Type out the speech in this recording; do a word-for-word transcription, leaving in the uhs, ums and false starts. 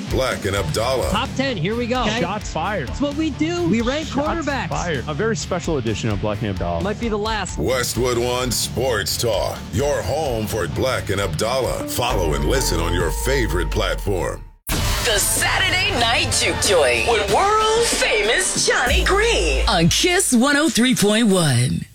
Black and Abdallah. Top ten, here we go. Okay? Shots fired. That's what we do. We rank Shots quarterbacks. fired. A very special edition of Black and Abdallah. Might be the last. Westwood One Sports Talk, your home for Black and Abdallah. Follow and listen on your favorite platform. The Saturday Night Juke Joint with world famous Johnny Green on Kiss one oh three point one.